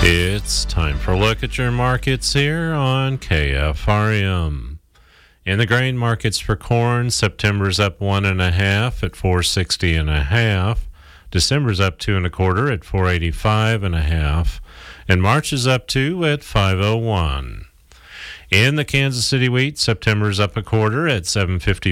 It's time for a look at your markets here on KFRM. In the grain markets for corn, September's up 1.5 at 460.5. December's up 2.25 at 485.5. And March is up 2 at 501. In the Kansas City wheat, September's up 1/4 at 755.